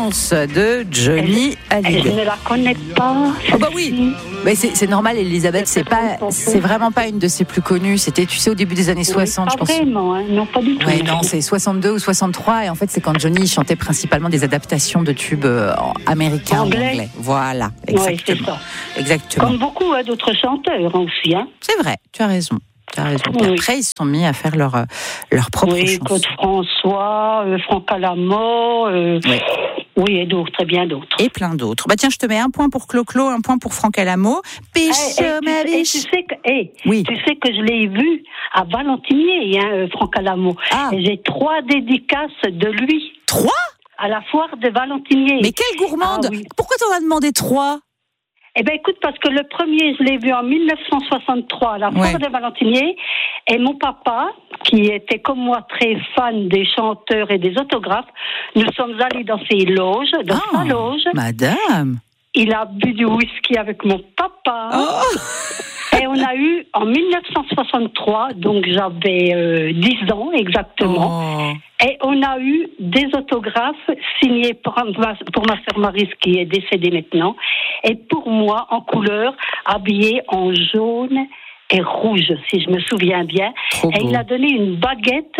chance de Johnny Hallyday. Je ne la connais pas. Oh bah oui, mais c'est normal, Elisabeth, c'est vraiment pas une de ses plus connues. C'était, tu sais, au début des années 60, je pense. Pas vraiment, hein. Non, pas du tout. Ouais, non, c'est 62 ou 63, et en fait, c'est quand Johnny chantait principalement des adaptations de tubes américains en anglais. Voilà, exactement. Oui, c'est ça. Exactement. Comme beaucoup d'autres chanteurs aussi, hein. C'est vrai, tu as raison. Oui. Après, ils se sont mis à faire leur propre chanson. Claude François, Franck Alamo, oui, et d'autres, et bien d'autres. Et plein d'autres. Bah tiens, je te mets un point pour Clo-Clo, un point pour Franck Alamo. Ma biche. Tu sais que je l'ai vu à Valentinier, Franck Alamo. Ah. Et j'ai 3 dédicaces de lui. 3 ? À la foire de Valentinier. Mais quelle gourmande. Oui. Pourquoi t'en as demandé 3 ? Eh bien, écoute, parce que le premier, je l'ai vu en 1963 à la foire de Valentinier. Et mon papa, qui était comme moi très fan des chanteurs et des autographes, nous sommes allés dans ses loges, sa loge. Madame. Il a bu du whisky avec mon papa. Oh. Et on a eu, en 1963, donc j'avais 10 ans exactement, et on a eu des autographes signés pour ma sœur Maryse qui est décédée maintenant, et pour moi en couleur, habillée en jaune et rouge, si je me souviens bien. Et il a donné une baguette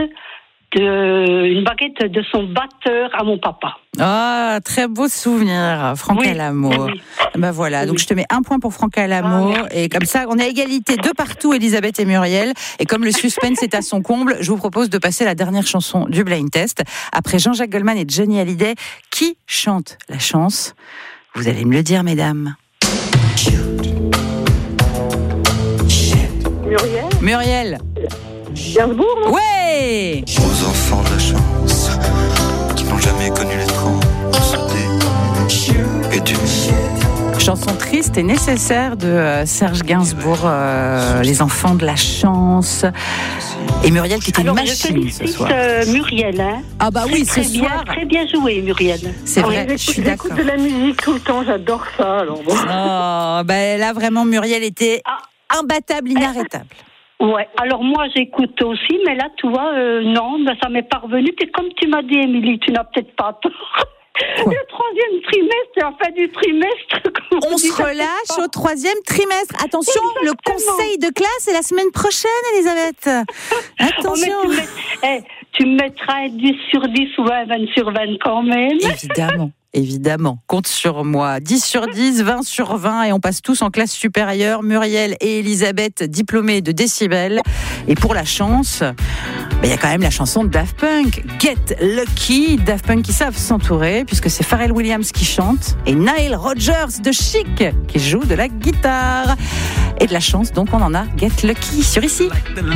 de son batteur à mon papa. Ah, très beau souvenir, Franck Alamo. Oui. Ben voilà, donc je te mets un point pour Franck Alamo, et comme ça, on est à égalité de partout, Elisabeth et Muriel. Et comme le suspense est à son comble, je vous propose de passer la dernière chanson du Blind Test. Après Jean-Jacques Goldman et Johnny Hallyday, qui chante la chance ? Vous allez me le dire, mesdames. Muriel. Gainsbourg, non ? Ouais. Aux enfants de la chance qui n'ont jamais connu les trans et du chanson triste et nécessaire de Serge Gainsbourg, les enfants de la chance. Et Muriel qui était une machine ce soir. Muriel, hein. Ah bah oui, ce soir. Très bien joué, Muriel. C'est vrai, je suis d'accord. J'écoute de la musique tout le temps, j'adore ça. Alors bon. Oh, bah là vraiment Muriel était imbattable, inarrêtable. Ouais, alors moi j'écoute aussi, mais là tu vois, non, ça m'est pas revenu. Puis comme tu m'as dit, Émilie, tu n'as peut-être pas tort. Le 3e trimestre, la fin du trimestre. On se relâche au 3e trimestre. Attention, exactement. Le conseil de classe est la semaine prochaine, Elisabeth. Attention. Tu me mettras 10 sur 10 ou 20 sur 20 quand même. Évidemment, compte sur moi. 10 sur 10, 20 sur 20, et on passe tous en classe supérieure. Muriel et Elisabeth, diplômées de Décibel. Et pour la chance, il y a quand même la chanson de Daft Punk, Get Lucky. Daft Punk qui savent s'entourer, puisque c'est Pharrell Williams qui chante et Nile Rodgers de Chic qui joue de la guitare. Et de la chance, donc on en a Get Lucky sur ici.